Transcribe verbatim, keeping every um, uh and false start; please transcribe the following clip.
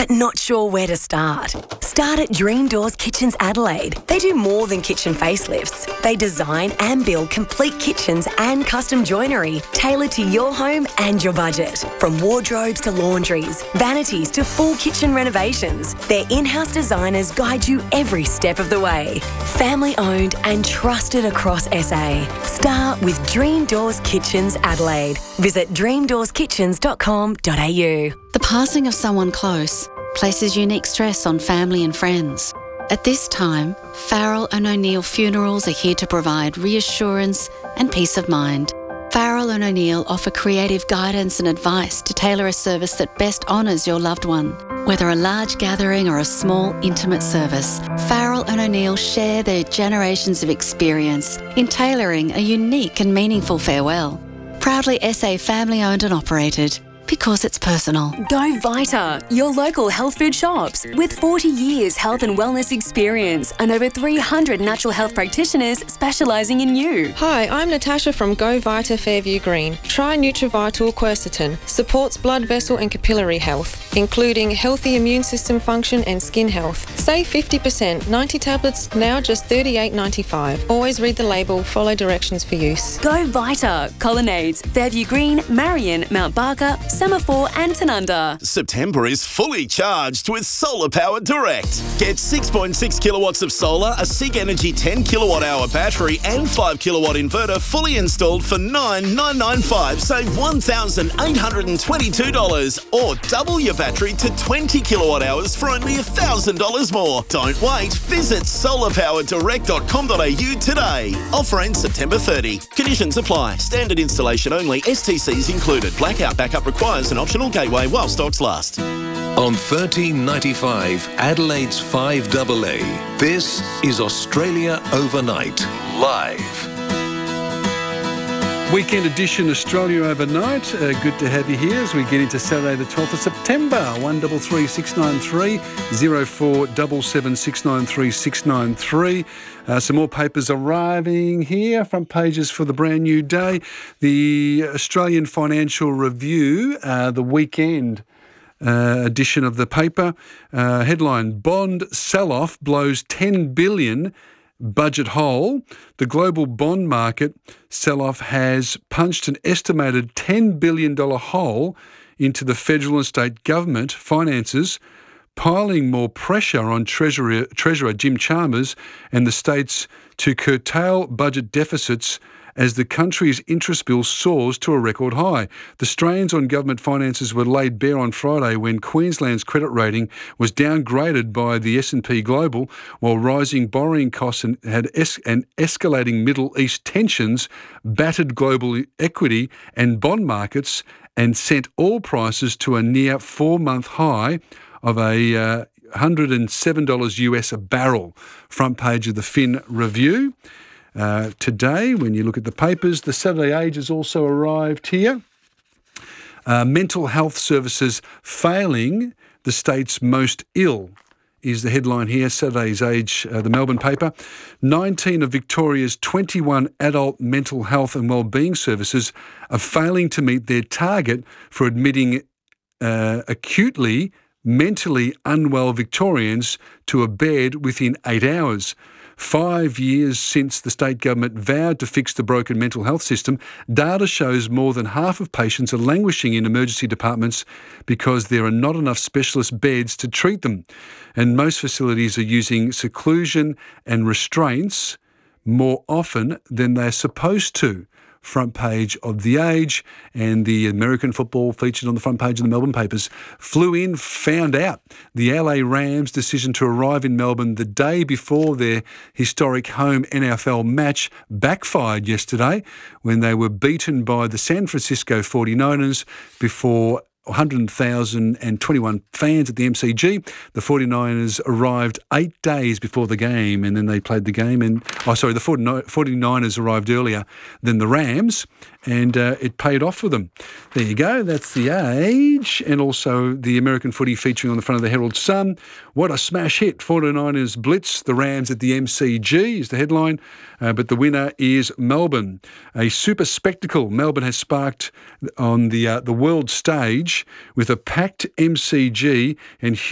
but not sure where to start? Start at Dream Doors Kitchens Adelaide. They do more than kitchen facelifts. They design and build complete kitchens and custom joinery tailored to your home and your budget. From wardrobes to laundries, vanities to full kitchen renovations, their in-house designers guide you every step of the way. Family owned and trusted across S A. Start with Dream Doors Kitchens Adelaide. Visit dream doors kitchens dot com dot a u. The passing of someone close places unique stress on family and friends. At this time, Farrell and O'Neill Funerals are here to provide reassurance and peace of mind. Farrell and O'Neill offer creative guidance and advice to tailor a service that best honours your loved one. Whether a large gathering or a small, intimate service, Farrell and O'Neill share their generations of experience in tailoring a unique and meaningful farewell. Proudly S A family-owned and operated, because it's personal. Go Vita, your local health food shops. With forty years health and wellness experience and over three hundred natural health practitioners specialising in you. Hi, I'm Natasha from Go Vita Fairview Green. Try Nutrivital Quercetin. Supports blood vessel and capillary health, including healthy immune system function and skin health. Save fifty percent. ninety tablets, now just thirty-eight ninety-five. Always read the label, follow directions for use. Go Vita, Colonnades, Fairview Green, Marion, Mount Barker, Semaphore and Tanunda. September is fully charged with Solar Power Direct. Get six point six kilowatts of solar, a SIG Energy ten kilowatt hour battery and five kilowatt inverter fully installed for nine thousand nine hundred ninety-five dollars. Save one thousand eight hundred twenty-two dollars or double your battery to twenty kilowatt hours for only one thousand dollars more. Don't wait. Visit solar power direct dot com dot a u today. Offer ends September thirtieth. Conditions apply. Standard installation only. S T Cs included. Blackout backup required. An optional gateway while stocks last. On thirteen ninety-five, Adelaide's five A A, this is Australia Overnight, live. Weekend edition Australia Overnight. Uh, good to have you here as we get into Saturday the twelfth of September. one three three six nine three, zero four seven seven six nine three six nine three. Uh, some more papers arriving here, front pages for the brand new day. The Australian Financial Review, uh, the weekend uh, edition of the paper. Uh, headline, Bond sell-off blows ten billion dollars budget hole. The global bond market sell-off has punched an estimated ten billion dollars hole into the federal and state government finances, piling more pressure on Treasurer, Treasurer Jim Chalmers and the states to curtail budget deficits as the country's interest bill soars to a record high. The strains on government finances were laid bare on Friday when Queensland's credit rating was downgraded by the S and P Global, while rising borrowing costs and, had es- and escalating Middle East tensions battered global equity and bond markets and sent oil prices to a near four-month high of a uh, one hundred seven dollars U S a barrel. Front page of the Fin Review. Uh, today, when you look at the papers, the Saturday Age has also arrived here. Uh, mental health services failing the state's most ill is the headline here, Saturday's Age, uh, the Melbourne paper. nineteen of Victoria's twenty-one adult mental health and wellbeing services are failing to meet their target for admitting uh, acutely mentally unwell Victorians to a bed within eight hours. Five years since the state government vowed to fix the broken mental health system, data shows more than half of patients are languishing in emergency departments because there are not enough specialist beds to treat them. And most facilities are using seclusion and restraints more often than they're supposed to. Front page of The Age, and the American football featured on the front page of the Melbourne papers. Flew in, found out. The L A Rams' decision to arrive in Melbourne the day before their historic home N F L match backfired yesterday when they were beaten by the San Francisco forty-niners before one hundred thousand twenty-one fans at the M C G. The forty-niners arrived eight days before the game, and then they played the game. And oh, sorry, the forty-niners arrived earlier than the Rams, and uh, it paid off for them. There you go. That's The Age, and also the American footy featuring on the front of the Herald Sun. What a smash hit. forty-niners blitz the Rams at the M C G is the headline, uh, but the winner is Melbourne. A super spectacle Melbourne has sparked on the uh, the world stage with a packed M C G and